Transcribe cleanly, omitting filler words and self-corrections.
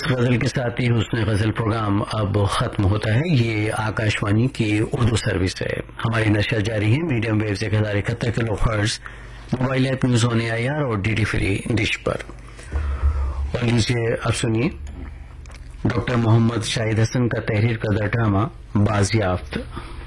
इस गजल के साथ ही हुस्न गजल प्रोग्राम अब खत्म होता है। ये आकाशवाणी की उर्दू सर्विस है। हमारी नशर जारी है medium wave 1071 kilohertz, mobile app news on AIR और DD फ्री डिश पर। और लीजिए अब सुनिए डॉक्टर मोहम्मद शाहिद हसन का तहरीर का ड्रामा बाजियाफ्त।